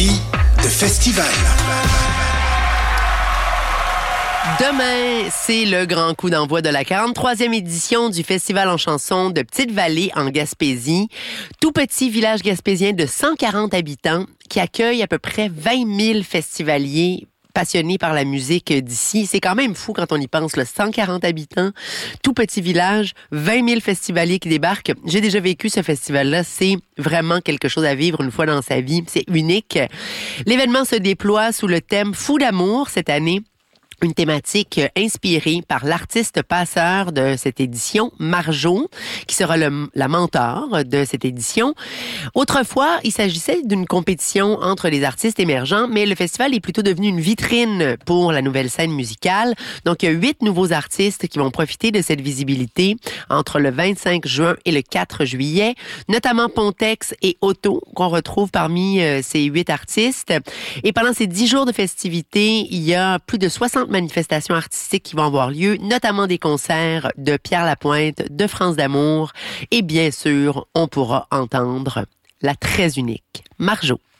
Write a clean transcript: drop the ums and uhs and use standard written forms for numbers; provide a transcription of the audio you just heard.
Guy de Festival. Demain, c'est le grand coup d'envoi de la 43e édition du Festival en chanson de Petite-Vallée en Gaspésie. Tout petit village gaspésien de 140 habitants qui accueille à peu près 20 000 festivaliers passionnés par la musique d'ici. C'est quand même fou quand on y pense, là. 140 habitants, tout petit village, 20 000 festivaliers qui débarquent. J'ai déjà vécu ce festival-là. C'est vraiment quelque chose à vivre une fois dans sa vie. C'est unique. L'événement se déploie sous le thème Fou d'amour cette année. Une thématique inspirée par l'artiste passeur de cette édition, Marjo, qui sera la mentor de cette édition. Autrefois, il s'agissait d'une compétition entre les artistes émergents, mais le festival est plutôt devenu une vitrine pour la nouvelle scène musicale. Donc, il y a 8 nouveaux artistes qui vont profiter de cette visibilité entre le 25 juin et le 4 juillet, notamment Pontex et Otto, qu'on retrouve parmi ces 8 artistes. Et pendant ces 10 jours de festivités, il y a plus de 60 manifestations artistiques qui vont avoir lieu, notamment des concerts de Pierre Lapointe, de France d'Amour, et bien sûr, on pourra entendre la très unique Marjo.